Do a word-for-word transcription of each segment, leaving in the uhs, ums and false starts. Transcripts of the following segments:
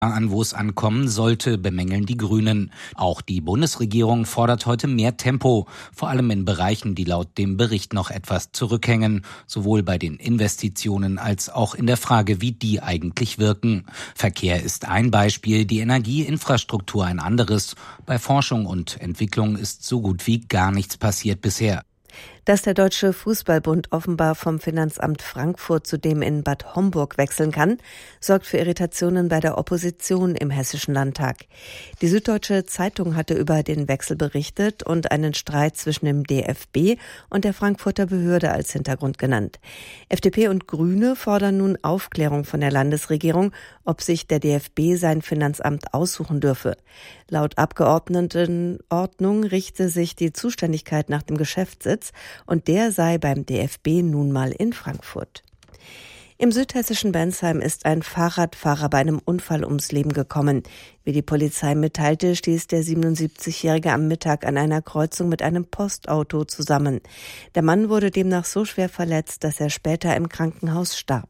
an, wo es ankommen sollte, bemängeln die Grünen. Auch die Bundesregierung fordert heute mehr Tempo, vor allem in Bereichen, die laut dem Bericht noch etwas zurückhängen, sowohl bei den Investitionen als auch in der Frage, wie die eigentlich wirken. Verkehr ist ein Beispiel, die Energieinfrastruktur ein anderes. Bei Forschung und Entwicklung ist so gut wie gar nichts passiert bisher. Dass der Deutsche Fußballbund offenbar vom Finanzamt Frankfurt zu dem in Bad Homburg wechseln kann, sorgt für Irritationen bei der Opposition im Hessischen Landtag. Die Süddeutsche Zeitung hatte über den Wechsel berichtet und einen Streit zwischen dem D F B und der Frankfurter Behörde als Hintergrund genannt. F D P und Grüne fordern nun Aufklärung von der Landesregierung, ob sich der D F B sein Finanzamt aussuchen dürfe. Laut Abgeordnetenordnung richte sich die Zuständigkeit nach dem Geschäftssitz und der sei beim D F B nun mal in Frankfurt. Im südhessischen Bensheim ist ein Fahrradfahrer bei einem Unfall ums Leben gekommen. Wie die Polizei mitteilte, stieß der siebenundsiebzigjährige am Mittag an einer Kreuzung mit einem Postauto zusammen. Der Mann wurde demnach so schwer verletzt, dass er später im Krankenhaus starb.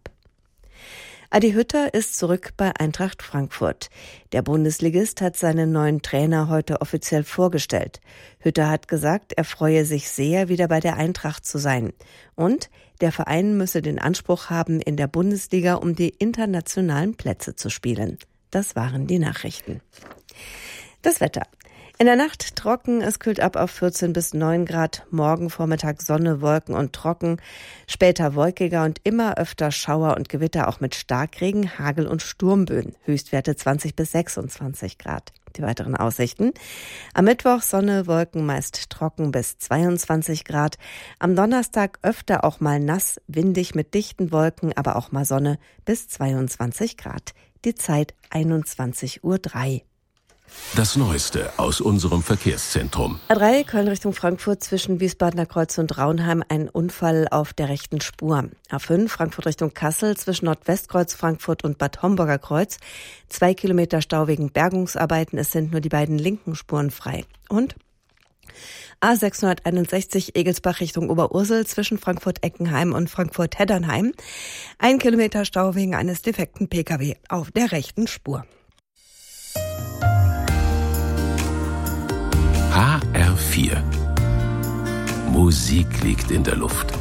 Adi Hütter ist zurück bei Eintracht Frankfurt. Der Bundesligist hat seinen neuen Trainer heute offiziell vorgestellt. Hütter hat gesagt, er freue sich sehr, wieder bei der Eintracht zu sein. Und der Verein müsse den Anspruch haben, in der Bundesliga um die internationalen Plätze zu spielen. Das waren die Nachrichten. Das Wetter. In der Nacht trocken, es kühlt ab auf vierzehn bis neun Grad, morgen Vormittag Sonne, Wolken und trocken, später wolkiger und immer öfter Schauer und Gewitter, auch mit Starkregen, Hagel und Sturmböen, Höchstwerte zwanzig bis sechsundzwanzig Grad. Die weiteren Aussichten: am Mittwoch Sonne, Wolken, meist trocken bis zweiundzwanzig Grad, am Donnerstag öfter auch mal nass, windig mit dichten Wolken, aber auch mal Sonne bis zweiundzwanzig Grad. Die Zeit einundzwanzig Uhr drei. Das Neueste aus unserem Verkehrszentrum. A drei Köln Richtung Frankfurt zwischen Wiesbadener Kreuz und Raunheim, ein Unfall auf der rechten Spur. A fünf Frankfurt Richtung Kassel zwischen Nordwestkreuz Frankfurt und Bad Homburger Kreuz. Zwei Kilometer Stau wegen Bergungsarbeiten, es sind nur die beiden linken Spuren frei. Und A sechshunderteinundsechzig Egelsbach Richtung Oberursel zwischen Frankfurt-Eckenheim und Frankfurt-Heddernheim. Ein Kilometer Stau wegen eines defekten Pkw auf der rechten Spur. H R vier. Musik liegt in der Luft.